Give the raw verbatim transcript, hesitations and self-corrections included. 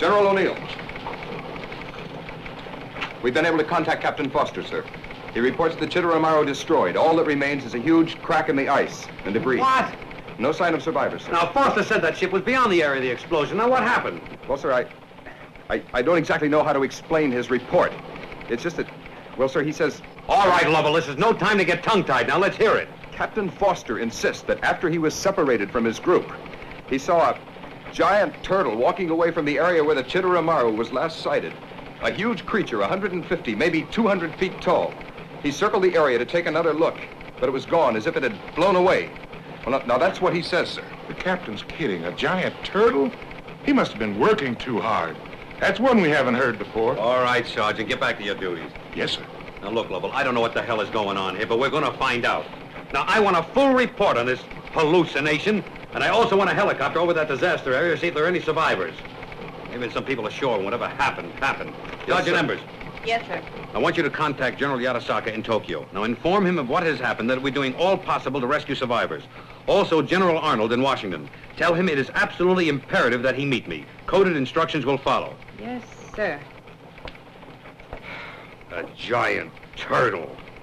General O'Neill. We've been able to contact Captain Foster, sir. He reports the Chitteramaro destroyed. All that remains is a huge crack in the ice and debris. What? No sign of survivors, sir. Now, Foster said that ship was beyond the area of the explosion. Now, what happened? Well, sir, I, I, I don't exactly know how to explain his report. It's just that, well, sir, he says... All right, Lovell, this is no time to get tongue-tied. Now, let's hear it. Captain Foster insists that after he was separated from his group, he saw a giant turtle walking away from the area where the Chitteramaro was last sighted. A huge creature, one hundred fifty, maybe two hundred feet tall. He circled the area to take another look, but it was gone, as if it had blown away. Well, now, now that's what he says, sir. The captain's kidding. A giant turtle? He must have been working too hard. That's one we haven't heard before. All right, Sergeant, get back to your duties. Yes, sir. Now, look, Lovell, I don't know what the hell is going on here, but we're going to find out. Now, I want a full report on this hallucination, and I also want a helicopter over that disaster area to see if there are any survivors. Maybe some people ashore and whatever happened, happened. Sergeant Embers. Yes, sir. I want you to contact General Yatasaka in Tokyo. Now, inform him of what has happened, that we're doing all possible to rescue survivors. Also, General Arnold in Washington. Tell him it is absolutely imperative that he meet me. Coded instructions will follow. Yes, sir. A giant turtle.